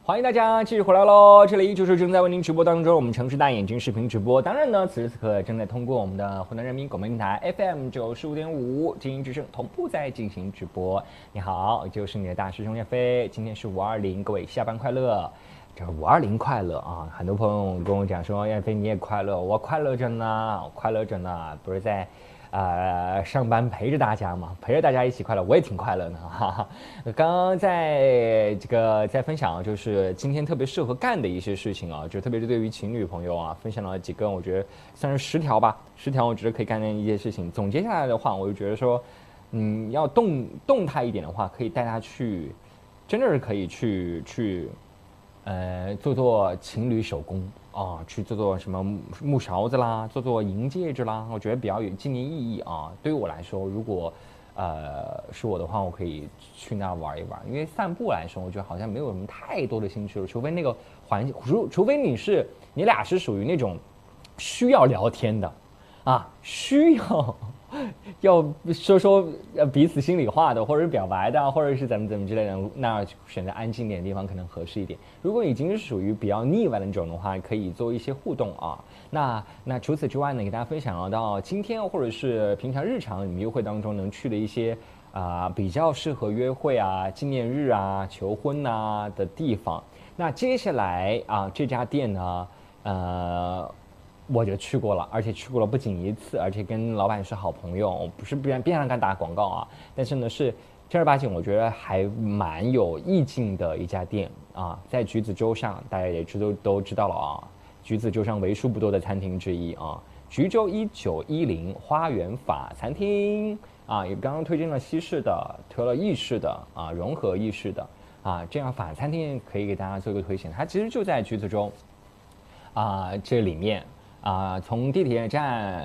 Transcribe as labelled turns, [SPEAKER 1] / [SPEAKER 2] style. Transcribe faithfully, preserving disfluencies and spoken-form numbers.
[SPEAKER 1] 欢迎大家继续回来喽！这里就是正在为您直播当中我们城市大眼睛视频直播。当然呢，此时此刻正在通过我们的湖南人民广播电台 F M 九十五点五精英之声同步在进行直播。你好，就是你的大师兄叶飞。今天是五二零，各位下班快乐！这个五二零快乐啊！很多朋友跟我讲说，叶飞你也快乐，我快乐着呢，我快乐着呢，不是在。呃，上班陪着大家嘛，陪着大家一起快乐，我也挺快乐的哈哈。刚刚在这个在分享，就是今天特别适合干的一些事情啊，就特别是对于情侣朋友啊，分享了几个，我觉得算是十条吧，十条我觉得可以干的一些事情。总结下来的话，我就觉得说，嗯，要动动态一点的话，可以带他去，真的是可以去去，呃，做做情侣手工。啊，去做做什么木勺子啦，做做银戒指啦，我觉得比较有纪念意义啊。对于我来说，如果呃是我的话，我可以去那玩一玩。因为散步来说，我觉得好像没有什么太多的兴趣了，除非那个环境，除除非你是你俩是属于那种需要聊天的啊，需要。要说说呃彼此心里话的，或者是表白的，或者是怎么怎么之类的，那选择安静点的地方可能合适一点。如果已经是属于比较腻歪的那种的话，可以做一些互动啊。那那除此之外呢，给大家分享到今天或者是平常日常你们约会当中能去的一些啊、呃、比较适合约会啊、纪念日啊、求婚啊的地方。那接下来啊这家店呢，呃。我就去过了，而且去过了不仅一次，而且跟老板是好朋友，不是边边上干打广告啊，但是呢是正儿八经，我觉得还蛮有意境的一家店啊，在橘子洲上，大家也知都都知道了啊，橘子洲上为数不多的餐厅之一啊，橘洲一九一零花园法餐厅啊，也刚刚推荐了西式的，推了意式的啊，融合意式的啊，这样法餐厅可以给大家做一个推荐，它其实就在橘子洲啊这里面。啊、呃，从地铁站